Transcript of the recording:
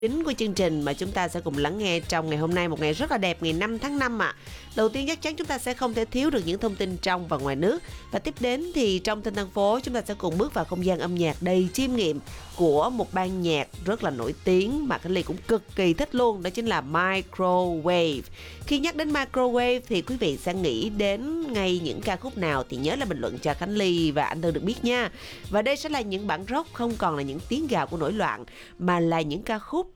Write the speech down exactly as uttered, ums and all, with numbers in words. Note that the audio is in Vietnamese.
chính của chương trình mà chúng ta sẽ cùng lắng nghe trong ngày hôm nay, một ngày rất là đẹp, ngày năm tháng năm ạ. À. Đầu tiên chắc chắn chúng ta sẽ không thể thiếu được những thông tin trong và ngoài nước. Và tiếp đến thì trong Thinh Thành Phố chúng ta sẽ cùng bước vào không gian âm nhạc đầy chiêm nghiệm của một ban nhạc rất là nổi tiếng mà Khánh Ly cũng cực kỳ thích luôn, đó chính là Microwave. Khi nhắc đến Microwave thì quý vị sẽ nghĩ đến ngay những ca khúc nào thì nhớ là bình luận cho Khánh Ly và anh Thư được biết nha. Và đây sẽ là những bản rock không còn là những tiếng gào của nổi loạn mà là những ca khúc